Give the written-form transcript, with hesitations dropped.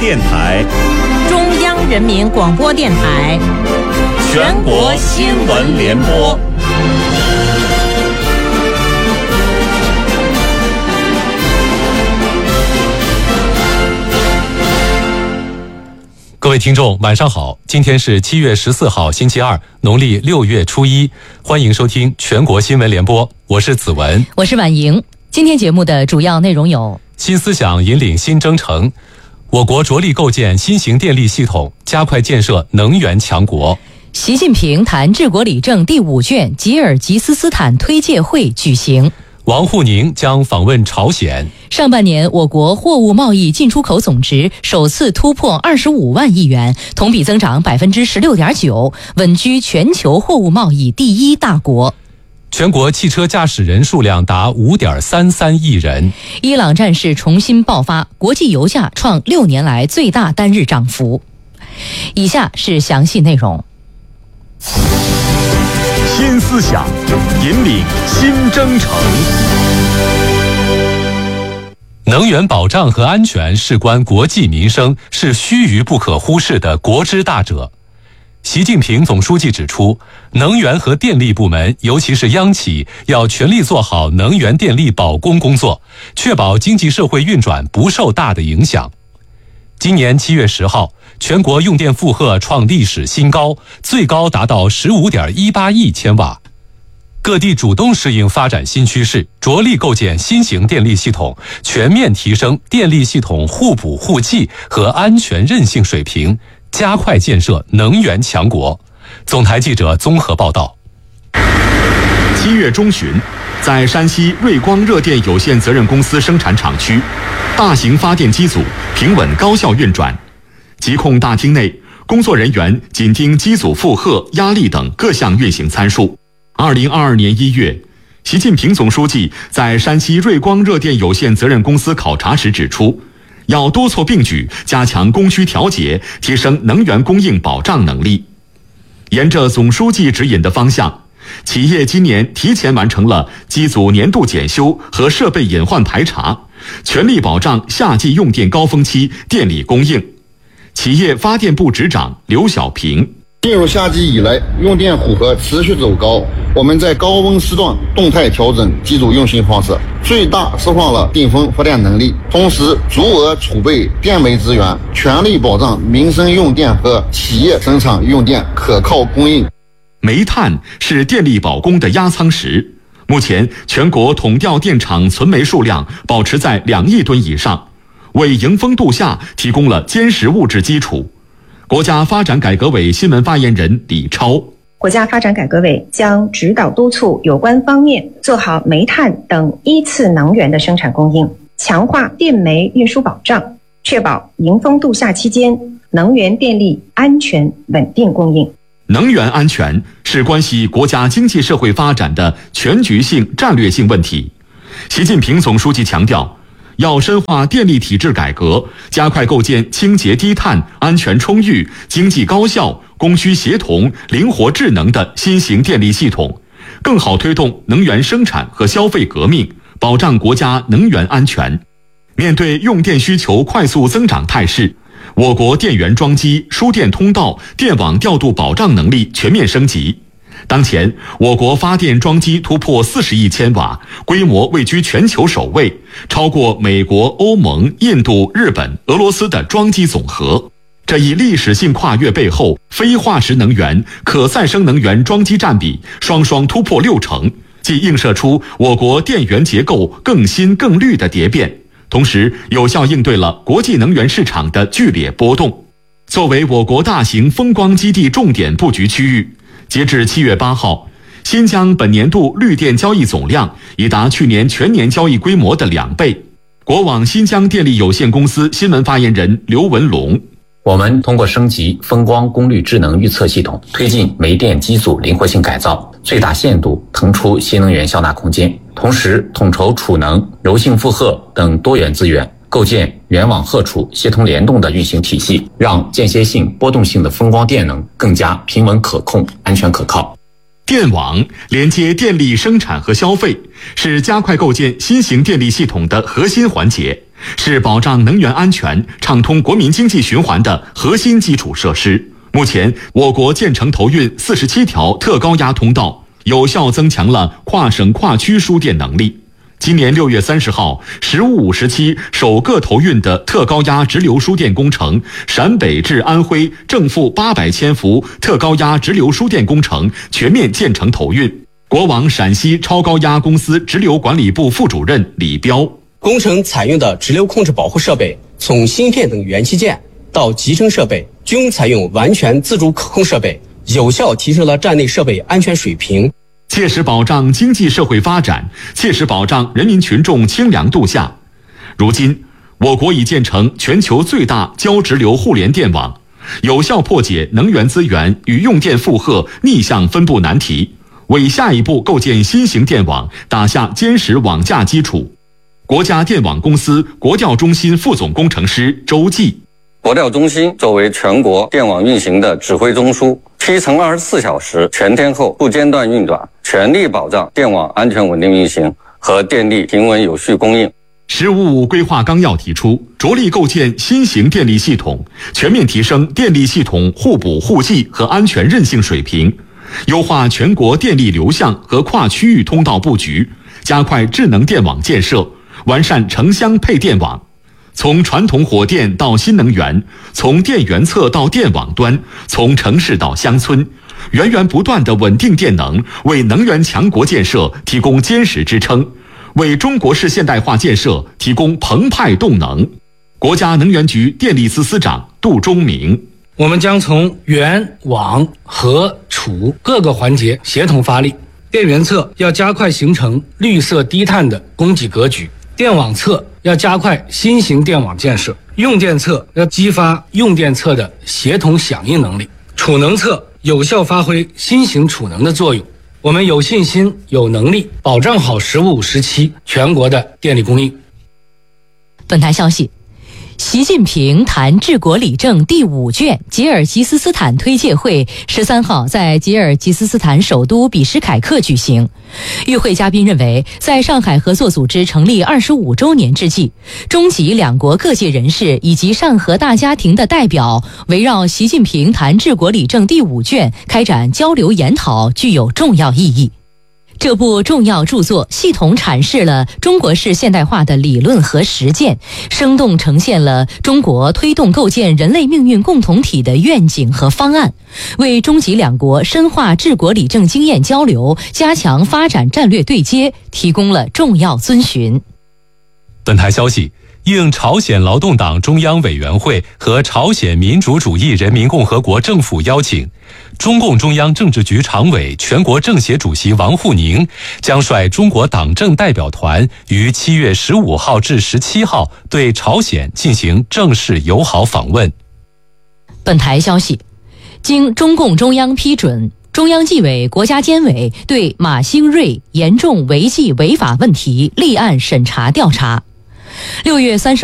电台， 中央人民广播电台， 全国新闻联播。 各位听众晚上好，今天是7月14号星期二，农历6月初1，欢迎收听全国新闻联播，我是子文， 我是婉莹。今天节目的主要内容有： 新思想引领新征程，我国着力构建新型电力系统，加快建设能源强国。 习近平谈治国理政第5卷吉尔吉斯斯坦推介会举行。 王沪宁将访问朝鲜。 上半年，我国货物贸易进出口总值首次突破25万亿元，同比增长16.9%，稳居全球货物贸易第1大国。 全国汽车驾驶人数量达5.33亿人。 伊朗战事重新爆发，国际油价创6年来最大单日涨幅。以下是详细内容。 新思想引领新征程。 能源保障和安全事关国计民生，是须臾不可忽视的国之大者。习近平总书记指出，能源和电力部门，尤其是央企，要全力做好能源电力保供工作，确保经济社会运转不受大的影响。今年7月10号，全国用电负荷创历史新高，最高达到15.18亿千瓦。各地主动适应发展新趋势，着力构建新型电力系统，全面提升电力系统互补互济和安全韧性水平，加快建设能源强国。总台记者综合报道。 7月中旬，在山西瑞光热电有限责任公司生产厂区，大型发电机组平稳高效运转。机控大厅内，工作人员紧盯机组负荷、压力等各项运行参数。2022年1月，习近平总书记在山西瑞光热电有限责任公司考察时指出，要多措并举，加强供需调节，提升能源供应保障能力。沿着总书记指引的方向，企业今年提前完成了机组年度检修和设备隐患排查，全力保障夏季用电高峰期电力供应。企业发电部执长刘小平： 进入夏季以来，用电负荷持续走高，我们在高温时段动态调整机组运行方式，最大释放了顶峰发电能力，同时足额储备电煤资源，全力保障民生用电和企业生产用电可靠供应。 煤炭是电力保供的压舱石，目前全国统调电厂存煤数量保持在2亿吨以上，为迎峰度夏提供了坚实物质基础。国家发展改革委新闻发言人李超： 国家发展改革委将指导督促有关方面做好煤炭等一次能源的生产供应，强化电煤运输保障，确保迎峰度夏期间能源电力安全稳定供应。 能源安全是关系国家经济社会发展的全局性战略性问题。习近平总书记强调，要深化电力体制改革，加快构建清洁低碳、安全充裕、经济高效、供需协同、灵活智能的新型电力系统，更好推动能源生产和消费革命，保障国家能源安全。面对用电需求快速增长态势，我国电源装机、输电通道、电网调度保障能力全面升级。当前，我国发电装机突破40亿千瓦，规模位居全球首位，超过美国、欧盟、印度、日本、俄罗斯的装机总和。这一历史性跨越背后，非化石能源、可再生能源装机占比双双突破60%，既映射出我国电源结构更新更绿的蝶变，同时有效应对了国际能源市场的剧烈波动。作为我国大型风光基地重点布局区域，截至7月8号，新疆本年度绿电交易总量已达去年全年交易规模的2倍。国网新疆电力有限公司新闻发言人刘文龙： 我们通过升级风光功率智能预测系统，推进煤电机组灵活性改造，最大限度腾出新能源销纳空间，同时统筹储能、柔性负荷等多元资源，构建源网荷储协同联动的运行体系，让间歇性、波动性的风光电能更加平稳可控、安全可靠。 电网连接电力生产和消费，是加快构建新型电力系统的核心环节， 是保障能源安全、畅通国民经济循环的核心基础设施。目前，我国建成投运47条特高压通道，有效增强了跨省跨区输电能力。今年6月30号，15-5时期首个投运的特高压直流输电工程陕北至安徽正负800千伏特高压直流输电工程全面建成投运。国网陕西超高压公司直流管理部副主任李彪： 工程采用的直流控制保护设备，从芯片等元器件到集成设备，均采用完全自主可控设备，有效提升了站内设备安全水平， 切实保障经济社会发展，切实保障人民群众清凉度夏。如今，我国已建成全球最大交直流互联电网，有效破解能源资源与用电负荷逆向分布难题，为下一步构建新型电网打下坚实网架基础。国家电网公司国调中心副总工程师周继： 国调中心作为全国电网运行的指挥中枢，7×24小时全天候不间断运转，全力保障电网安全稳定运行和电力平稳有序供应。 “15+5”规划纲要提出，着力构建新型电力系统，全面提升电力系统互补互济和安全韧性水平，优化全国电力流向和跨区域通道布局，加快智能电网建设，完善城乡配电网。从传统火电到新能源，从电源侧到电网端，从城市到乡村，源源不断的稳定电能，为能源强国建设提供坚实支撑，为中国式现代化建设提供澎湃动能。国家能源局电力司司长杜忠明： 我们将从源、网、和、储各个环节协同发力。电源侧要加快形成绿色低碳的供给格局，电网侧要加快新型电网建设，用电侧要激发用电侧的协同响应能力，储能侧有效发挥新型储能的作用。我们有信心、有能力保障好15-5时期全国的电力供应。 本台消息，习近平谈治国理政第5卷吉尔吉斯斯坦推介会13号在吉尔吉斯斯坦首都比什凯克举行。与会嘉宾认为，在上海合作组织成立25周年之际，中吉两国各界人士以及上合大家庭的代表围绕习近平谈治国理政第5卷开展交流研讨，具有重要意义。这部重要著作系统阐释了中国式现代化的理论和实践，生动呈现了中国推动构建人类命运共同体的愿景和方案，为中吉两国深化治国理政经验交流、加强发展战略对接提供了重要遵循。 本台消息，应朝鲜劳动党中央委员会和朝鲜民主主义人民共和国政府邀请，中共中央政治局常委、全国政协主席王沪宁将率中国党政代表团于7月15号至17号对朝鲜进行正式友好访问。 本台消息，经中共中央批准，中央纪委国家监委对马兴瑞严重违纪违法问题立案审查调查。6月30